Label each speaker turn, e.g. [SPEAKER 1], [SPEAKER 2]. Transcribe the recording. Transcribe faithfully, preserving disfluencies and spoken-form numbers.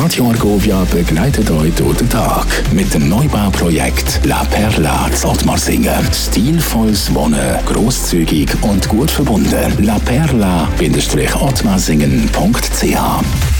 [SPEAKER 1] Radio Argovia begleitet euch durch den Tag mit dem Neubauprojekt La Perla in Ottmarsingen. Stilvolles Wohnen, grosszügig und gut verbunden. la perla Bindestrich ottmarsingen punkt c h